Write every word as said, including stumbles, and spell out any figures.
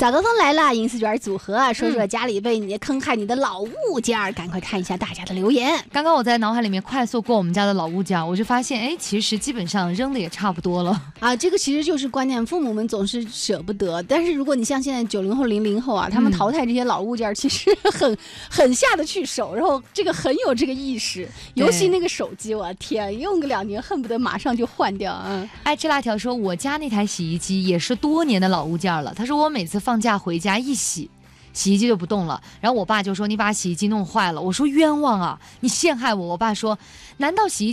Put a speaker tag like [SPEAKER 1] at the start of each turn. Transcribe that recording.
[SPEAKER 1] 早高峰来了，银丝卷组合啊，说说家里被你坑害你的老物件儿，赶快看一下大家的留言。
[SPEAKER 2] 刚刚我在脑海里面快速过我们家的老物件，我就发现，哎，其实基本上扔的也差不多了
[SPEAKER 1] 啊。这个其实就是观念，父母们总是舍不得，但是如果你像现在九零后、零零后啊，他们淘汰这些老物件，其实很很下得去手，然后这个很有这个意识。尤其那个手机，我天，用个两年恨不得马上就换掉啊。
[SPEAKER 2] 爱吃辣条说，我家那台洗衣机也是多年的老物件了。他说我每次放假回家一洗，洗衣机就不动了。然后我爸就说你把洗衣机弄坏了。我说冤枉啊，你陷害我。我爸说难道洗衣机